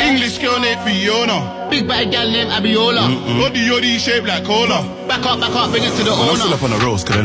English girl named Fiona. Big bad gal named Abiola. Body yoddy shaped like cola. Back up, bring it to the I'm still owner. up on the roast, cause